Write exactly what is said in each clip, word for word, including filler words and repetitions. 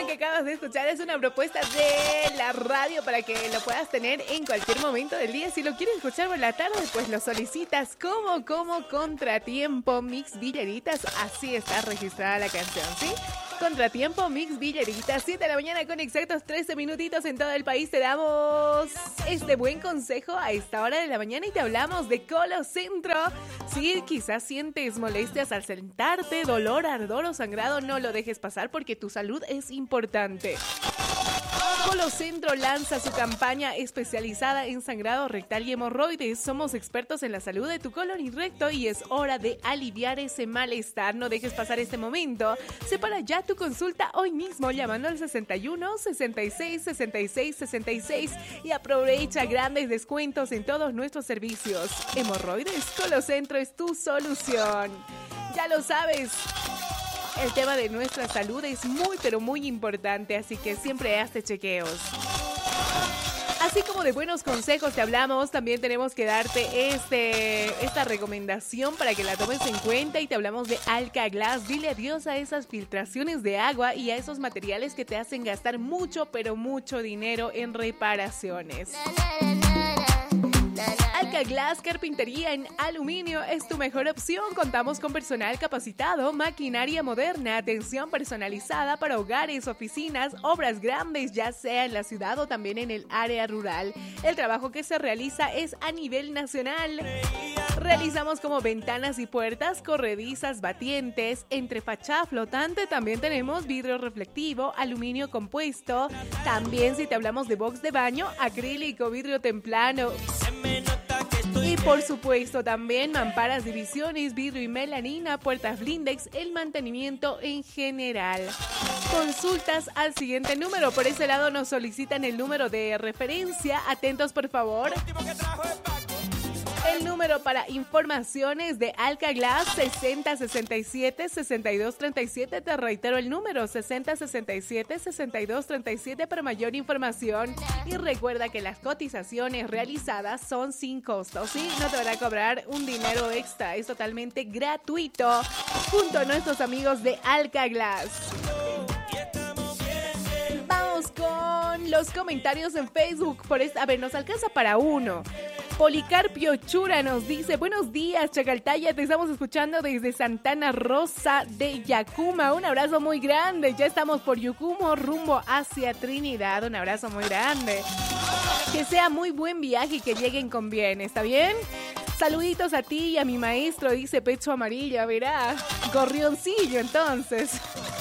que acabas de escuchar es una propuesta de la radio para que lo puedas tener en cualquier momento del día. Si lo quieres escuchar por la tarde, pues lo solicitas como, como Contratiempo Mix Villeritas. Así está registrada la canción, ¿sí? Contratiempo Mix Villeritas, siete de la mañana con exactos trece minutitos en todo el país. Te damos este buen consejo a esta hora de la mañana y te hablamos de Colocentro. Si quizás sientes molestias al sentarte, dolor, ardor o sangrado, no lo dejes pasar porque tu salud es importante. Colocentro lanza su campaña especializada en sangrado rectal y hemorroides. Somos expertos en la salud de tu colon y recto y es hora de aliviar ese malestar. No dejes pasar este momento. Separa ya tu consulta hoy mismo llamando al sesenta y uno, sesenta y seis, sesenta y seis, sesenta y seis y aprovecha grandes descuentos en todos nuestros servicios. Hemorroides, Colocentro es tu solución. Ya lo sabes. El tema de nuestra salud es muy, pero muy importante, así que siempre hazte chequeos. Así como de buenos consejos te hablamos, también tenemos que darte este, esta recomendación para que la tomes en cuenta y te hablamos de Alka-Glass. Dile adiós a esas filtraciones de agua y a esos materiales que te hacen gastar mucho, pero mucho dinero en reparaciones. Alka-Glass Carpintería en aluminio es tu mejor opción. Contamos con personal capacitado, maquinaria moderna, atención personalizada para hogares, oficinas, obras grandes, ya sea en la ciudad o también en el área rural. El trabajo que se realiza es a nivel nacional. Realizamos como ventanas y puertas, corredizas, batientes, entre fachada flotante. También tenemos vidrio reflectivo, aluminio compuesto. También si te hablamos de box de baño, acrílico, vidrio templano. Y por supuesto también mamparas, divisiones, vidrio y melanina, puertas blindex, el mantenimiento en general. Consultas al siguiente número. Por ese lado nos solicitan el número de referencia. Atentos por favor. El número para informaciones de Alka-Glass sesenta sesenta y siete sesenta y dos treinta y siete. Te reitero el número sesenta sesenta y siete sesenta y dos treinta y siete para mayor información. Y recuerda que las cotizaciones realizadas son sin costo, ¿sí? No te van a cobrar un dinero extra, es totalmente gratuito. Junto a nuestros amigos de Alka-Glass. Vamos con los comentarios en Facebook. Por esta, a ver, nos alcanza para uno. Policarpio Chura nos dice: buenos días, Chacaltaya, te estamos escuchando desde Santana Rosa de Yacuma. Un abrazo muy grande. Ya estamos por Yucumo, rumbo hacia Trinidad. Un abrazo muy grande. Que sea muy buen viaje y que lleguen con bien, ¿está bien? Saluditos a ti y a mi maestro, dice Pecho Amarillo, verá. Gorrioncillo, entonces.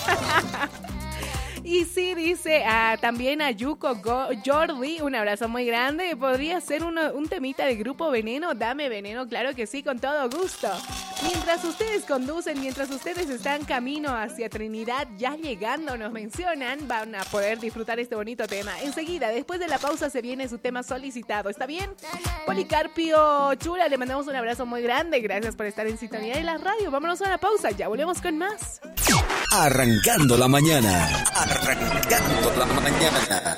Y sí, dice ah, también a Yuko Go- Jordi, un abrazo muy grande. ¿Podría ser uno, un temita de Grupo Veneno? Dame Veneno, claro que sí, con todo gusto. Mientras ustedes conducen, mientras ustedes están camino hacia Trinidad, ya llegando, nos mencionan, van a poder disfrutar este bonito tema. Enseguida, después de la pausa, se viene su tema solicitado, ¿está bien? Policarpio Chula, le mandamos un abrazo muy grande. Gracias por estar en sintonía de la radio. Vámonos a la pausa, ya volvemos con más. Arrancando la mañana. Arrancando la mañana.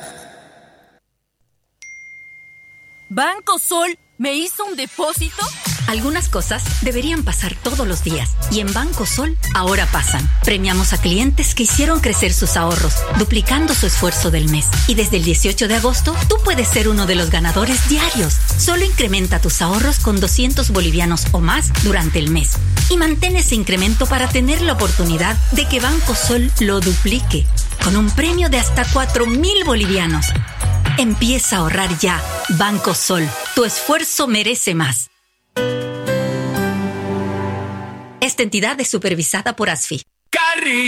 Banco Sol me hizo un depósito. Algunas cosas deberían pasar todos los días y en Banco Sol ahora pasan. Premiamos a clientes que hicieron crecer sus ahorros, duplicando su esfuerzo del mes. Y desde el dieciocho de agosto, tú puedes ser uno de los ganadores diarios. Solo incrementa tus ahorros con doscientos bolivianos o más durante el mes. Y mantén ese incremento para tener la oportunidad de que Banco Sol lo duplique, con un premio de hasta cuatro mil bolivianos. Empieza a ahorrar ya. Banco Sol, tu esfuerzo merece más. Esta entidad es supervisada por ASFI. Carri.